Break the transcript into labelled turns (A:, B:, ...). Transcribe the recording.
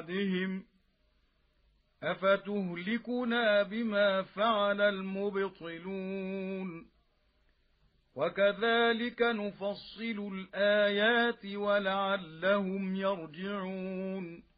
A: بعدهم أفتهلكنا بما فعل المبطلون وكذلك نفصل الآيات ولعلهم يرجعون